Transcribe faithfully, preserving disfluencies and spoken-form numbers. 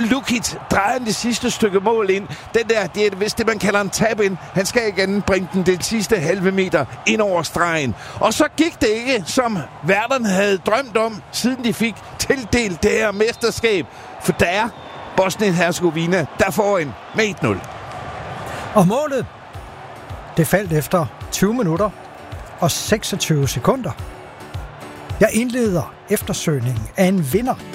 Lukic drejer det sidste stykke mål ind. Den der, det er vist det, man kalder en tab-in. Han skal igen bringe den det sidste halve meter ind over stregen. Og så gik det ikke, som værterne havde drømt om, siden de fik tildelt det her mesterskab. For der er Bosnien-Herzegovina, der får en med et nul. Og målet, det faldt efter tyve minutter og seksogtyve sekunder. Jeg indleder eftersøgningen af en vinder